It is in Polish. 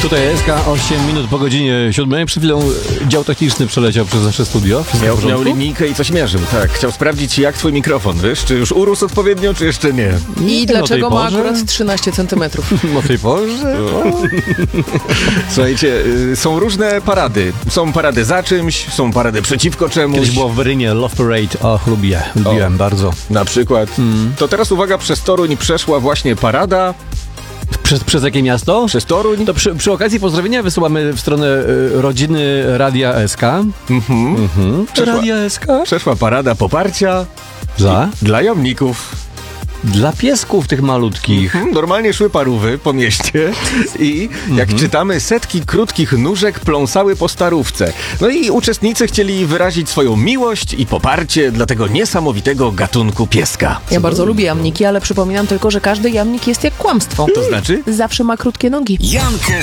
Tutaj SK 8 minut po godzinie 7. Przed chwilą dział techniczny przeleciał przez nasze studio. Miał linijkę i coś mierzył, tak. Chciał sprawdzić, jak twój mikrofon, wiesz? Czy już urósł odpowiednio, czy jeszcze nie? I dlaczego ma akurat 13 centymetrów? O tej porze? Słuchajcie, są różne parady. Są parady za czymś, są parady przeciwko czemuś. Kiedyś było w Werynie Love Parade. Och, lubiłem bardzo. Na przykład. To teraz uwaga, przez Toruń przeszła właśnie parada. Przez jakie miasto? Przez Toruń. To przy okazji pozdrowienia wysyłamy w stronę rodziny Radia SK. Radia SK. Przeszła parada poparcia Za? dla jamników. Dla piesków tych malutkich. Normalnie szły parówy po mieście i jak czytamy, setki krótkich nóżek pląsały po starówce. No i uczestnicy chcieli wyrazić swoją miłość i poparcie dla tego niesamowitego gatunku pieska. Ja bardzo lubię jamniki, ale przypominam tylko, że każdy jamnik jest jak kłamstwo. To znaczy? Zawsze ma krótkie nogi. Jankę